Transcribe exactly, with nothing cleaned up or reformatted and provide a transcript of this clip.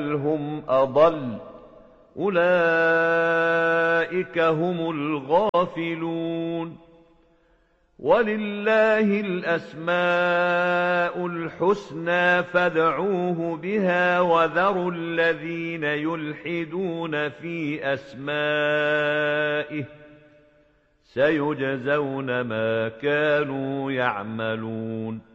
هم أضل أولئك هم الغافلون ولله الأسماء الحسنى فادعوه بها وذروا الذين يلحدون في أسمائه سيجزون ما كانوا يعملون